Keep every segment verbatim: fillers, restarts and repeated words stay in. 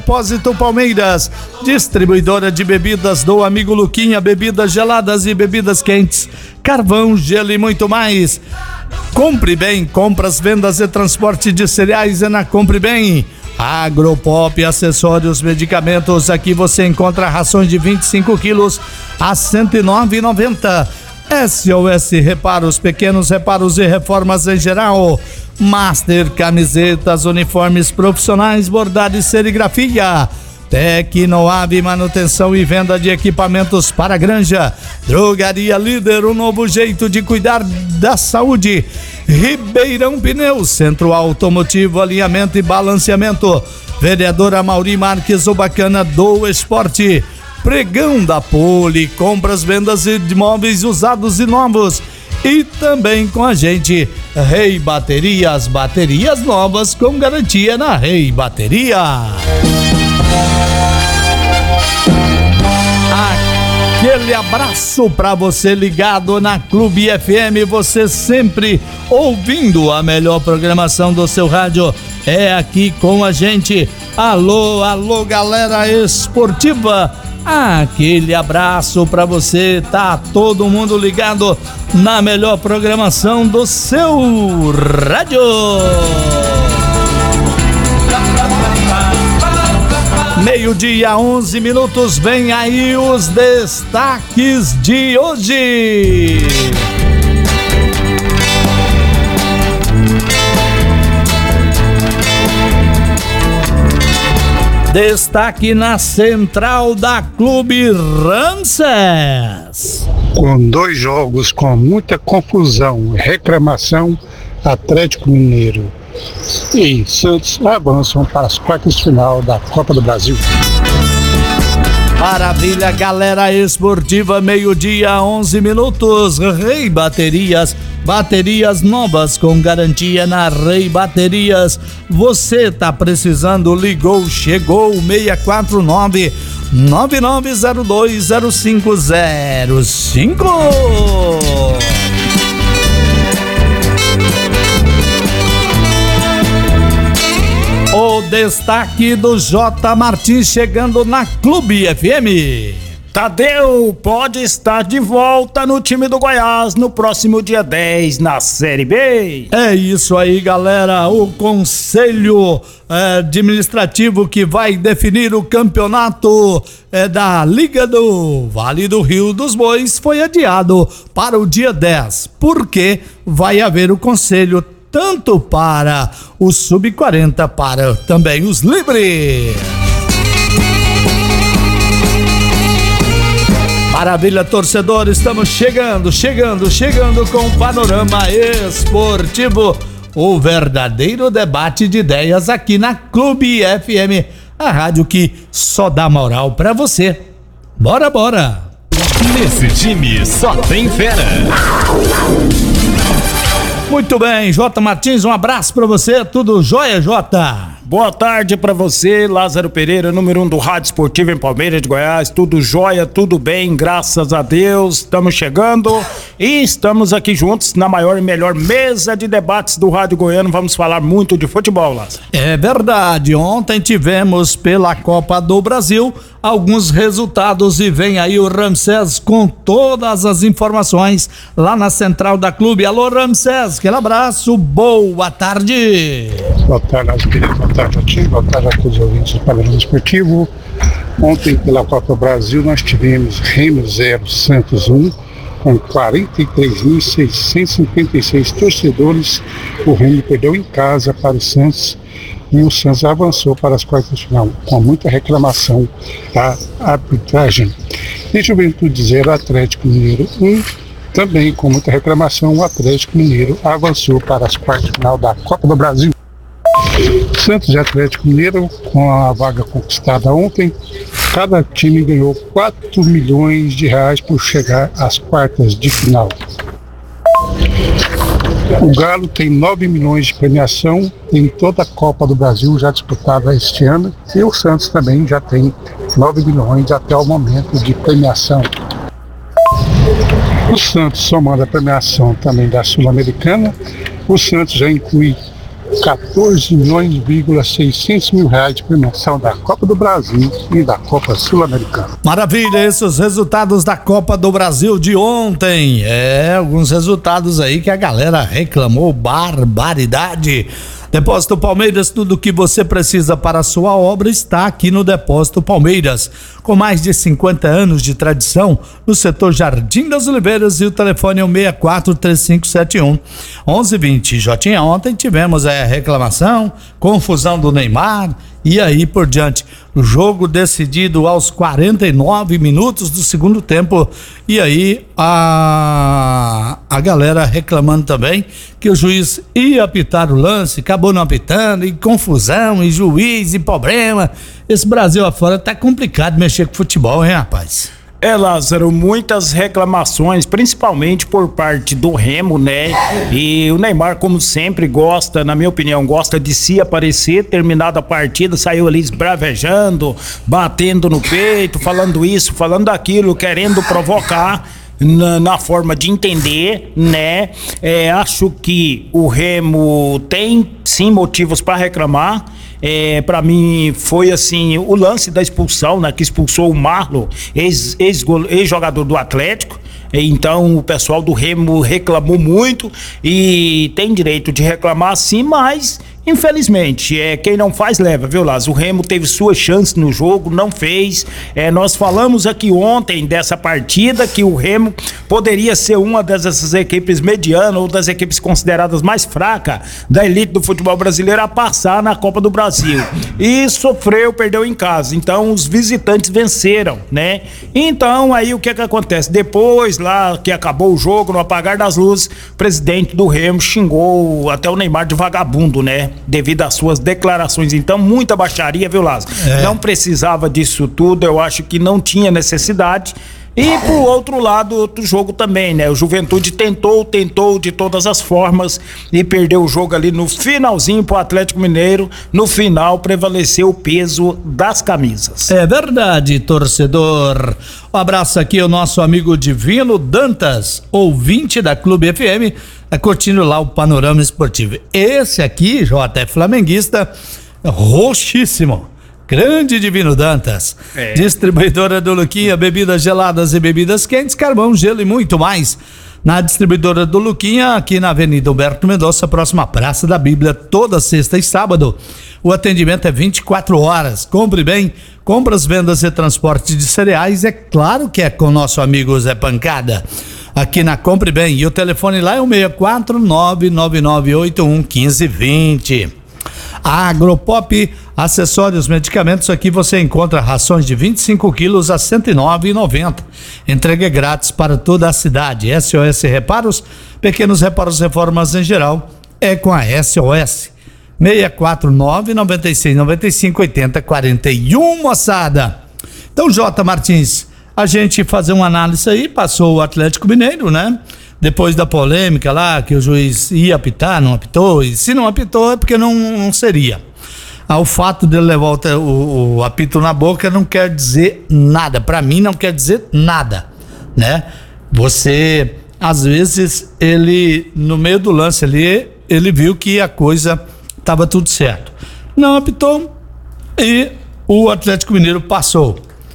Depósito Palmeiras, distribuidora de bebidas do amigo Luquinha, bebidas geladas e bebidas quentes, carvão, gelo e muito mais. Compre Bem, compras, vendas e transporte de cereais é na Compre Bem. Agropop, acessórios, medicamentos, aqui você encontra rações de vinte e cinco quilos a cento e nove reais e noventa centavos. S O S Reparos, pequenos reparos e reformas em geral. Master Camisetas, uniformes profissionais, bordado e serigrafia. Tecnoave, manutenção e venda de equipamentos para a granja. Drogaria Líder, um novo jeito de cuidar da saúde. Ribeirão Pneus, centro automotivo, alinhamento e balanceamento. Vereadora Mauri Marques, o bacana do esporte. Pregão da Poli, compras, vendas de móveis usados e novos. E também com a gente, Rei Baterias, baterias novas com garantia na Rei Bateria. Aquele abraço pra você ligado na Clube F M, você sempre ouvindo a melhor programação do seu rádio, é aqui com a gente. Alô, alô, galera esportiva, aquele abraço pra você, tá todo mundo ligado na melhor programação do seu rádio. Meio-dia, onze minutos, vem aí os destaques de hoje. Destaque na central da Clube Ramsés. Com dois jogos com muita confusão e reclamação, Atlético Mineiro e Santos avançam para as quartas de final da Copa do Brasil. Maravilha, galera esportiva, meio-dia, onze minutos. Rei Baterias, baterias novas com garantia na Rei Baterias. Você tá precisando, ligou, chegou, seis quatro nove, nove nove zero dois, zero cinco zero cinco. O destaque do J. Martins chegando na Clube F M. Tadeu pode estar de volta no time do Goiás no próximo dia dez na Série B. É isso aí, galera. O Conselho é, Administrativo que vai definir o campeonato é, da Liga do Vale do Rio dos Bois foi adiado para o dia dez, porque vai haver o conselho tanto para os sub quarenta, para também os livres. Maravilha, torcedor, estamos chegando, chegando, chegando com o Panorama Esportivo, o verdadeiro debate de ideias aqui na Clube F M, a rádio que só dá moral pra você. Bora, bora! Nesse time só tem fera. Muito bem, J. Martins, um abraço pra você, tudo jóia, Jota? Boa tarde pra você, Lázaro Pereira, número um do Rádio Esportivo em Palmeiras de Goiás, tudo jóia, tudo bem, graças a Deus, estamos chegando e estamos aqui juntos na maior e melhor mesa de debates do Rádio Goiano, vamos falar muito de futebol, Lázaro. É verdade, ontem tivemos pela Copa do Brasil alguns resultados e vem aí o Ramsés com todas as informações lá na central da clube. Alô, Ramsés, aquele abraço, boa tarde. Boa tarde, querido, boa tarde a ti, boa tarde a todos os ouvintes do Panorama Esportivo. Ontem pela Copa do Brasil nós tivemos Remo zero, Santos um, com quarenta e três mil seiscentos e cinquenta e seis torcedores. O Remo perdeu em casa para o Santos e o Santos avançou para as quartas de final, com muita reclamação da arbitragem. E Juventude zero, Atlético Mineiro um, também com muita reclamação, o Atlético Mineiro avançou para as quartas de final da Copa do Brasil. Santos e Atlético Mineiro, com a vaga conquistada ontem, cada time ganhou quatro milhões de reais por chegar às quartas de final. O Galo tem nove milhões de premiação em toda a Copa do Brasil já disputada este ano, e o Santos também já tem nove milhões até o momento de premiação. O Santos, somando a premiação também da Sul-Americana, o Santos já inclui quatorze milhões, seiscentos mil reais de premiação da Copa do Brasil e da Copa Sul-Americana. Maravilha, esses resultados da Copa do Brasil de ontem. É, alguns resultados aí que a galera reclamou, barbaridade. Depósito Palmeiras, tudo o que você precisa para a sua obra está aqui no Depósito Palmeiras. Com mais de cinquenta anos de tradição no setor Jardim das Oliveiras, e o telefone é o seis quatro três cinco sete um, onze vinte. Jotinha, ontem tivemos a reclamação, confusão do Neymar e aí por diante. O jogo decidido aos quarenta e nove minutos do segundo tempo, e aí a, a galera reclamando também que o juiz ia apitar o lance, acabou não apitando, e confusão, e juiz, e problema. Esse Brasil afora tá complicado mexer com futebol, hein, rapaz? É, Lázaro, muitas reclamações, principalmente por parte do Remo, né? E o Neymar, como sempre, gosta, na minha opinião, gosta de se aparecer. Terminada a partida, saiu ali esbravejando, batendo no peito, falando isso, falando aquilo, querendo provocar. Na, na forma de entender, né? É, acho que o Remo tem sim motivos para reclamar. É, para mim foi assim o lance da expulsão, né? Que expulsou o Marlon, ex, ex, ex-jogador do Atlético. Então o pessoal do Remo reclamou muito e tem direito de reclamar sim, mas infelizmente, é, quem não faz leva, viu, Lázaro? O Remo teve sua chance no jogo, não fez. É, nós falamos aqui ontem dessa partida que o Remo poderia ser uma dessas equipes medianas ou das equipes consideradas mais fracas da elite do futebol brasileiro a passar na Copa do Brasil. E sofreu, perdeu em casa. Então os visitantes venceram, né? Então aí o que é que acontece? Depois lá que acabou o jogo, no apagar das luzes, o presidente do Remo xingou até o Neymar de vagabundo, né? Devido às suas declarações. Então, muita baixaria, viu, Lázaro? É. Não precisava disso tudo, eu acho que não tinha necessidade. E por outro lado, outro jogo também, né? O Juventude tentou, tentou de todas as formas e perdeu o jogo ali no finalzinho pro Atlético Mineiro. No final, prevaleceu o peso das camisas. É verdade, torcedor. Um abraço aqui ao nosso amigo Divino Dantas, ouvinte da Clube F M, curtindo lá o Panorama Esportivo. Esse aqui, J, é flamenguista roxíssimo. Grande Divino Dantas, é. Distribuidora do Luquinha, bebidas geladas e bebidas quentes, carvão, gelo e muito mais. Na distribuidora do Luquinha, aqui na Avenida Humberto Mendonça, próxima à Praça da Bíblia, toda sexta e sábado. O atendimento é vinte e quatro horas. Compre bem, compras, vendas e transporte de cereais, é claro que é com o nosso amigo Zé Pancada. Aqui na Compre Bem, e o telefone lá é o seis quatro nove nove nove oito um um cinco dois zero. A Agropop, acessórios, medicamentos, aqui você encontra rações de vinte e cinco quilos a cento e nove reais e noventa centavos. Entrega grátis para toda a cidade. S O S Reparos, pequenos reparos, reformas em geral, é com a S O S. seis quatro nove nove seis nove cinco oito zero quatro um, moçada. Então, J. Martins, a gente fazer uma análise aí, passou o Atlético Mineiro, né? Depois da polêmica lá, que o juiz ia apitar, não apitou, e se não apitou é porque não, não seria. Ah, o fato de ele levar o, o, o apito na boca não quer dizer nada, pra mim não quer dizer nada, né? Você, às vezes, ele, no meio do lance ali, ele viu que a coisa tava tudo certo. Não apitou e o Atlético Mineiro passou.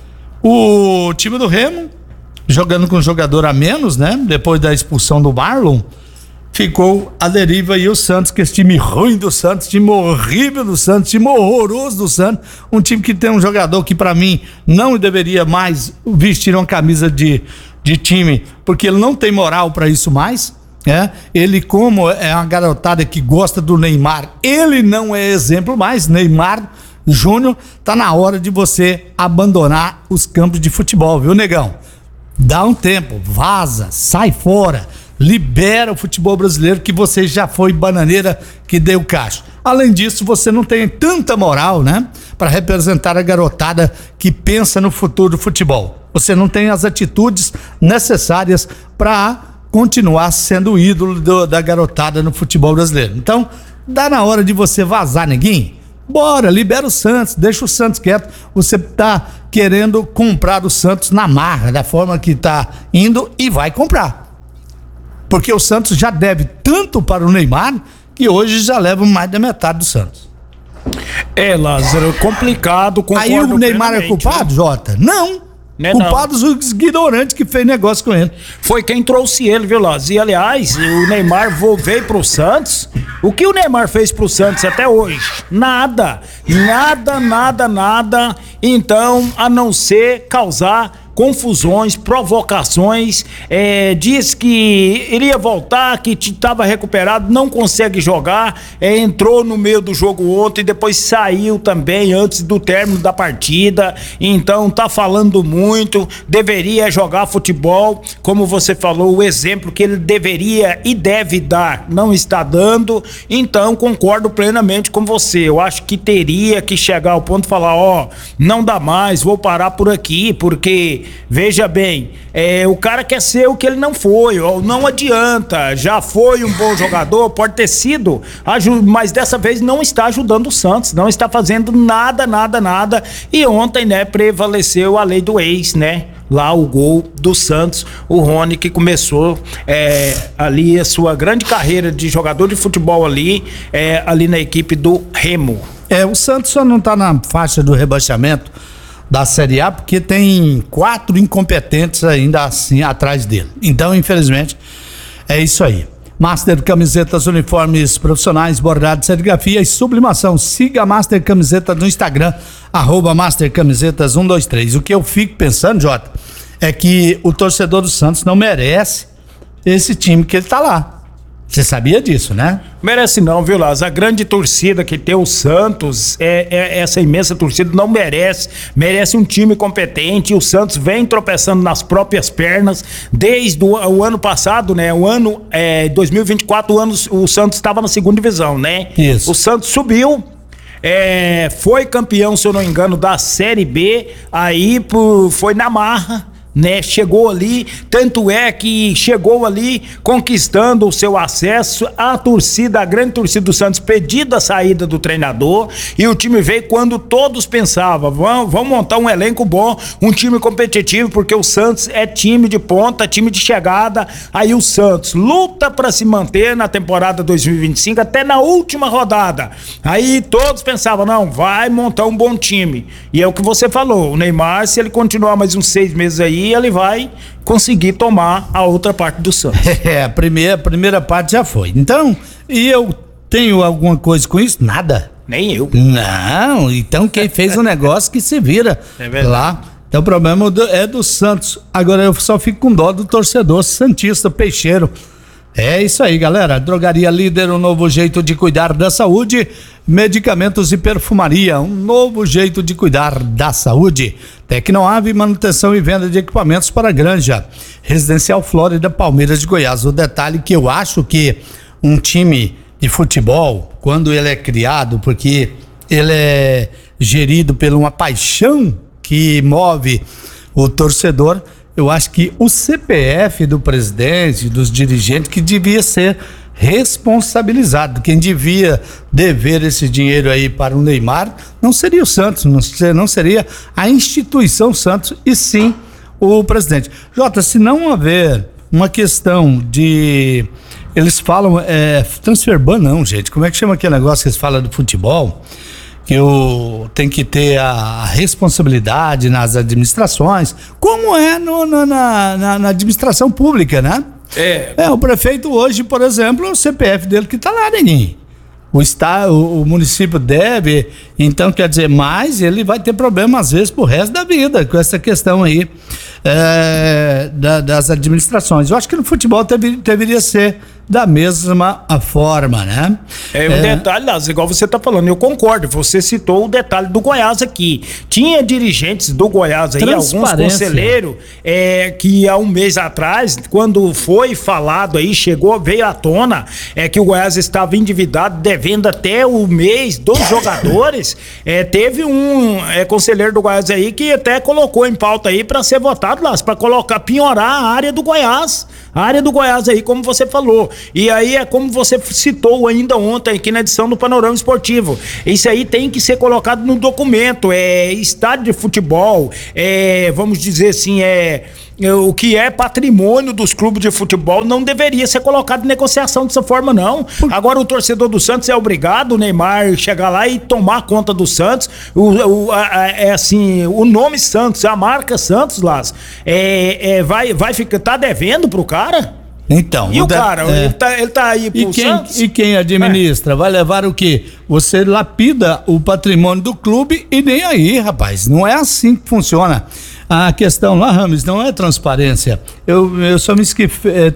O time do Remo, jogando com um jogador a menos, né? Depois da expulsão do Marlon, ficou a deriva, e o Santos, que esse time ruim do Santos, time horrível do Santos, time horroroso do Santos, um time que tem um jogador que pra mim não deveria mais vestir uma camisa de, de time, porque ele não tem moral pra isso mais, né? Ele, como é uma garotada que gosta do Neymar, ele não é exemplo mais. Neymar Júnior, tá na hora de você abandonar os campos de futebol, viu, negão? Dá um tempo, vaza, sai fora, libera o futebol brasileiro, que você já foi bananeira que deu cacho. Além disso, você não tem tanta moral, né, para representar a garotada que pensa no futuro do futebol. Você não tem as atitudes necessárias para continuar sendo o ídolo do, da garotada no futebol brasileiro. Então, dá na hora de você vazar, neguinho. Bora, libera o Santos, deixa o Santos quieto. Você tá querendo comprar o Santos na marra, da forma que tá indo, e vai comprar. Porque o Santos já deve tanto para o Neymar que hoje já levam mais da metade do Santos. É, Lázaro, complicado, concordo. Aí o Neymar é culpado, né? Jota? Não. Não é culpados os ignorantes que fez negócio com ele. Foi quem trouxe ele, viu, Lázaro? E, aliás, o Neymar veio pro Santos. O que o Neymar fez pro Santos até hoje? Nada. Nada, nada, nada. Então, a não ser causar confusões, provocações, é, diz que iria voltar, que estava recuperado, não consegue jogar, é, entrou no meio do jogo ontem, depois saiu também antes do término da partida, então tá falando muito, deveria jogar futebol, como você falou, o exemplo que ele deveria e deve dar, não está dando, então concordo plenamente com você, eu acho que teria que chegar ao ponto de falar, ó, não dá mais, vou parar por aqui, porque veja bem, é, o cara quer ser o que ele não foi, ou não adianta, já foi um bom jogador, pode ter sido, mas dessa vez não está ajudando o Santos, não está fazendo nada, nada, nada, e ontem, né, prevaleceu a lei do ex, né? Lá o gol do Santos, o Rony, que começou é, ali a sua grande carreira de jogador de futebol ali, é, ali na equipe do Remo. É, o Santos só não tá na faixa do rebaixamento da Série A porque tem quatro incompetentes ainda assim atrás dele. Então, infelizmente, é isso aí. Master Camisetas, uniformes profissionais, bordado, serigrafia e sublimação. Siga a Master Camisetas no Instagram, arroba Master Camisetas um dois três. O que eu fico pensando, Jota, é que o torcedor do Santos não merece esse time que ele tá lá. Você sabia disso, né? Merece não, viu, Lázaro? A grande torcida que tem o Santos, é, é, essa imensa torcida não merece, merece um time competente. O Santos vem tropeçando nas próprias pernas desde o, o ano passado, né? O ano é, dois mil e vinte e quatro, o, ano, o Santos estava na segunda divisão, né? Isso. O Santos subiu. É, foi campeão, se eu não me engano, da Série B, aí por, foi na marra, né? Chegou ali, tanto é que chegou ali conquistando o seu acesso, a torcida, a grande torcida do Santos pedindo a saída do treinador, e o time veio quando todos pensavam, vamos, vamos montar um elenco bom, um time competitivo, porque o Santos é time de ponta, time de chegada. Aí o Santos luta para se manter na temporada dois mil e vinte e cinco, até na última rodada. Aí todos pensavam, não, vai montar um bom time, e é o que você falou, o Neymar, se ele continuar mais uns seis meses aí, ele vai conseguir tomar a outra parte do Santos. É, a primeira, a primeira parte já foi. Então, e eu tenho alguma coisa com isso? Nada. Nem eu. Não, então quem fez o negócio que se vira é lá. Então o problema é do Santos. Agora eu só fico com dó do torcedor santista peixeiro. É isso aí, galera. Drogaria Líder, um novo jeito de cuidar da saúde. Medicamentos e perfumaria, um novo jeito de cuidar da saúde. Tecnoave, manutenção e venda de equipamentos para granja. Residencial Flórida, Palmeiras de Goiás. O detalhe que eu acho que um time de futebol, quando ele é criado, porque ele é gerido por uma paixão que move o torcedor, eu acho que o C P F do presidente, dos dirigentes, que devia ser responsabilizado. Quem devia dever esse dinheiro aí para o Neymar não seria o Santos, não seria a instituição Santos, e sim o presidente. Jota, se não haver uma questão de... Eles falam, é, transfer ban não, gente, como é que chama aquele negócio que eles falam do futebol? Que o, tem que ter a responsabilidade nas administrações, como é no, no, na, na, na administração pública, né? É. É, o prefeito hoje, por exemplo, o C P F dele que tá lá, ninguém. O, estado, o, o município deve, então quer dizer, mas ele vai ter problema às vezes pro resto da vida com essa questão aí é, da, das administrações. Eu acho que no futebol deve, deveria ser da mesma forma, né? É um é... detalhe, Lázaro, igual você tá falando, eu concordo, você citou o detalhe do Goiás aqui. Tinha dirigentes do Goiás aí, alguns conselheiros, é, que há um mês atrás, quando foi falado aí, chegou, veio à tona, é que o Goiás estava endividado, devendo até o mês dos jogadores, é, teve um é, conselheiro do Goiás aí que até colocou em pauta aí para ser votado, Lázaro, para colocar, piorar a área do Goiás, a área do Goiás aí, como você falou. E aí é como você citou ainda ontem aqui na edição do Panorama Esportivo. Isso aí tem que ser colocado no documento. É estádio de futebol, é, vamos dizer assim, é. O que é patrimônio dos clubes de futebol não deveria ser colocado em negociação dessa forma, não. Agora o torcedor do Santos é obrigado, o Neymar, chegar lá e tomar conta do Santos. O, o, a, a, é assim, o nome Santos, a marca Santos, Lázaro, é, é, vai, vai ficar, tá devendo pro cara? Então, e o, o cara, é. ele, tá, ele tá aí pro e quem, Santos? E quem administra? É. Vai levar o quê? Você lapida o patrimônio do clube e nem aí, rapaz. Não é assim que funciona. A questão lá, Rames, não é transparência. Eu, eu só me esqueci é,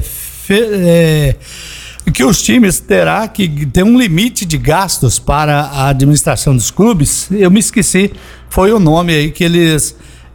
é, é, que os times terá que ter um limite de gastos para a administração dos clubes. Eu me esqueci, foi o nome aí que eles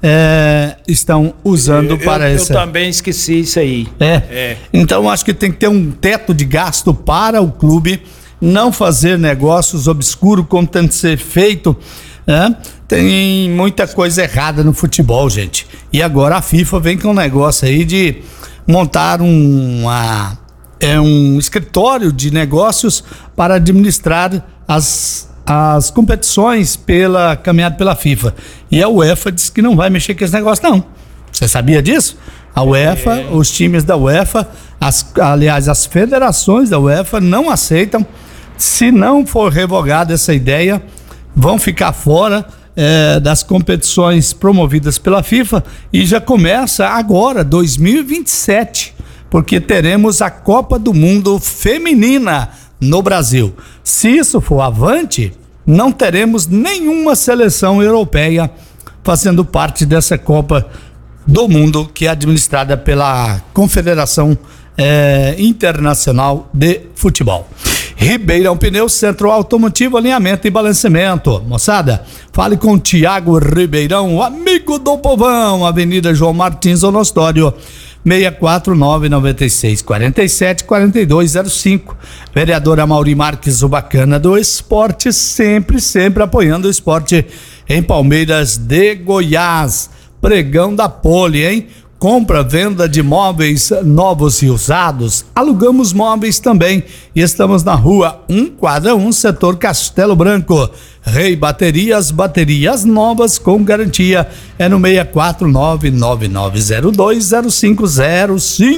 é, estão usando eu, para eu, essa. Eu também esqueci isso aí. É. é. Então acho que tem que ter um teto de gasto para o clube, não fazer negócios obscuros como tem que ser feito. É, tem muita coisa errada no futebol, gente. E agora a FIFA vem com um negócio aí de montar um, uma, é, um escritório de negócios para administrar as, as competições pela, caminhada pela FIFA. E a UEFA diz que não vai mexer com esse negócio, não. Você sabia disso? A UEFA, é. os times da UEFA, as, aliás, as federações da UEFA não aceitam. Se não for revogada essa ideia, vão ficar fora é, das competições promovidas pela FIFA e já começa agora, dois mil e vinte e sete, porque teremos a Copa do Mundo Feminina no Brasil. Se isso for avante, não teremos nenhuma seleção europeia fazendo parte dessa Copa do Mundo que é administrada pela Confederação é, Internacional de Futebol. Ribeirão Pneus, Centro Automotivo, alinhamento e balanceamento. Moçada, fale com o Tiago Ribeirão, o amigo do povão, Avenida João Martins, Onostório, seis quatro nove, nove seis, quatro sete, quatro dois zero cinco. Vereadora Mauri Marques, o bacana do esporte, sempre, sempre apoiando o esporte em Palmeiras de Goiás. Pregão da Poli, hein? Compra, venda de móveis novos e usados, alugamos móveis também e estamos na rua um, quadra um, setor Castelo Branco. Rei Baterias, baterias novas com garantia, é no seis quatro nove, nove nove zero dois, zero cinco zero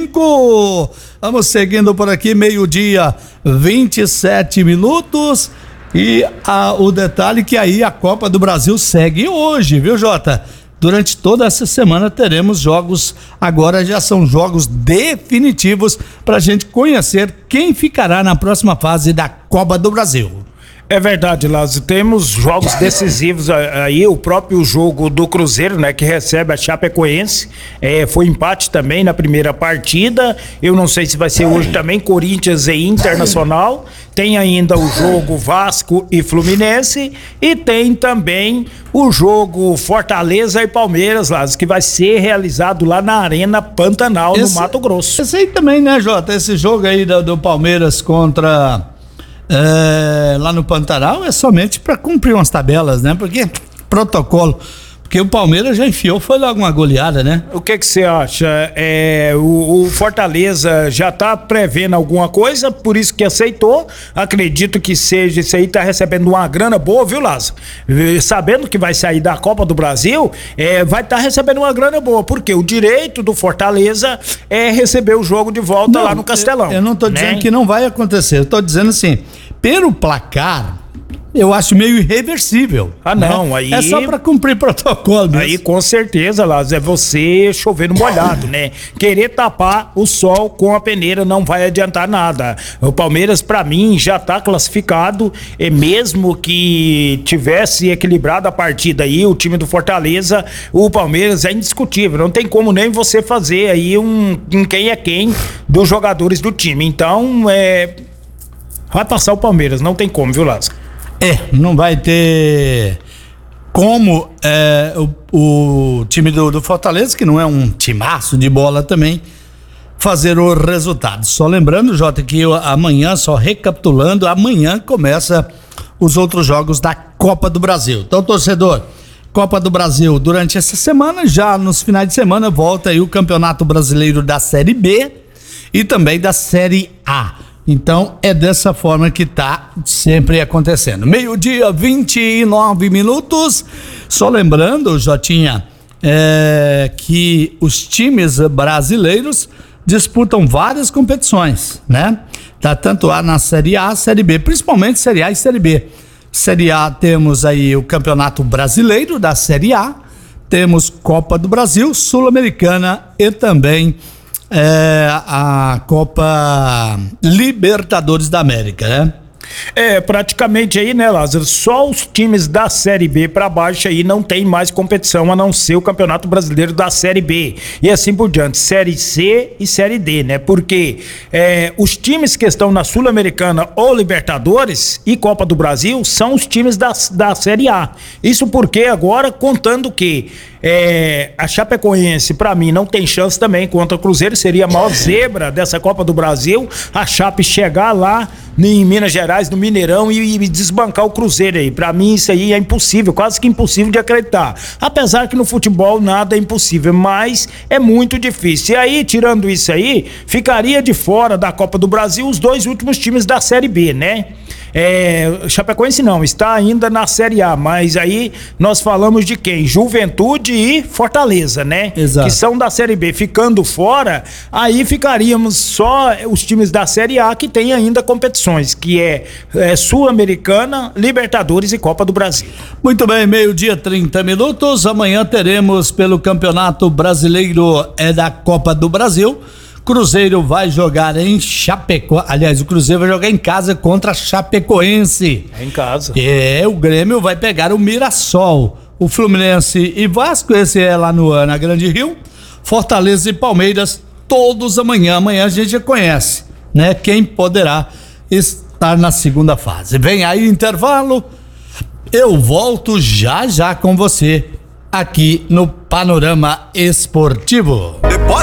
cinco. Vamos seguindo por aqui, meio-dia, vinte e sete minutos. E a, o detalhe que aí a Copa do Brasil segue hoje, viu, Jota? Durante toda essa semana teremos jogos, agora já são jogos definitivos para a gente conhecer quem ficará na próxima fase da Copa do Brasil. É verdade, Lázaro, temos jogos decisivos aí, o próprio jogo do Cruzeiro, né, que recebe a Chapecoense, é, foi empate também na primeira partida, eu não sei se vai ser hoje também, Corinthians e Internacional, tem ainda o jogo Vasco e Fluminense e tem também o jogo Fortaleza e Palmeiras, Lázaro, que vai ser realizado lá na Arena Pantanal, esse, no Mato Grosso. Esse aí também, né, Jota, esse jogo aí do, do Palmeiras contra... É, lá no Pantanal é somente para cumprir umas tabelas, né? Porque protocolo, porque o Palmeiras já enfiou, foi logo uma goleada, né? O que que você acha? É, o, o Fortaleza já tá prevendo alguma coisa, por isso que aceitou. Acredito que seja isso aí, tá recebendo uma grana boa, viu, Lázaro? Sabendo que vai sair da Copa do Brasil, é, vai estar tá recebendo uma grana boa, porque o direito do Fortaleza é receber o jogo de volta não, lá no Castelão. Eu, eu não tô dizendo né? que não vai acontecer, eu tô dizendo assim, pelo placar, eu acho meio irreversível. Ah, não, né? aí... É só pra cumprir protocolo mesmo. Aí, com certeza, Lázaro, é você chover no molhado, né? Querer tapar o sol com a peneira não vai adiantar nada. O Palmeiras, pra mim, já tá classificado, e mesmo que tivesse equilibrado a partida aí, o time do Fortaleza, o Palmeiras é indiscutível, não tem como nem você fazer aí um, um quem é quem dos jogadores do time. Então, é... vai passar o Palmeiras, não tem como, viu, Lázaro? É, não vai ter como é, o, o time do, do Fortaleza, que não é um timaço de bola também, fazer o resultado. Só lembrando, Jota, que amanhã, só recapitulando, amanhã começa os outros jogos da Copa do Brasil. Então, torcedor, Copa do Brasil durante essa semana, já nos finais de semana volta aí o Campeonato Brasileiro da Série B e também da Série A. Então é dessa forma que tá sempre acontecendo. Meio-dia, vinte e nove minutos. Só lembrando, Jotinha, é, que os times brasileiros disputam várias competições, né? Tá tanto lá na Série A, Série B, principalmente Série A e Série B. Série A temos aí o Campeonato Brasileiro da Série A, temos Copa do Brasil, Sul-Americana e também é, a Copa Libertadores da América, né? É, praticamente aí, né, Lázaro? Só os times da Série B pra baixo aí não tem mais competição a não ser o Campeonato Brasileiro da Série B. E assim por diante, Série C e Série D, né? Porque é, os times que estão na Sul-Americana ou Libertadores e Copa do Brasil são os times da, da Série A. Isso porque agora, contando que É, a Chapecoense, pra mim, não tem chance também contra o Cruzeiro, seria a maior zebra dessa Copa do Brasil, a Chape chegar lá em Minas Gerais, no Mineirão, e, e desbancar o Cruzeiro aí. Pra mim isso aí é impossível, quase que impossível de acreditar. Apesar que no futebol nada é impossível, mas é muito difícil. E aí, tirando isso aí, ficaria de fora da Copa do Brasil os dois últimos times da Série B, né? É, Chapecoense não, está ainda na Série A, mas aí nós falamos de quem? Juventude e Fortaleza, né? Exato. Que são da Série B. Ficando fora, aí ficaríamos só os times da Série A que tem ainda competições, que é, é Sul-Americana, Libertadores e Copa do Brasil. Muito bem, meio-dia, trinta minutos. Amanhã teremos pelo Campeonato Brasileiro é da Copa do Brasil. Cruzeiro vai jogar em Chapecó, aliás, o Cruzeiro vai jogar em casa contra a Chapecoense. É em casa. É, o Grêmio vai pegar o Mirassol. O Fluminense e Vasco, esse é lá no na Grande Rio. Fortaleza e Palmeiras, todos amanhã. Amanhã a gente já conhece, né? Quem poderá estar na segunda fase. Vem aí intervalo. Eu volto já já com você aqui no Panorama Esportivo. Depósito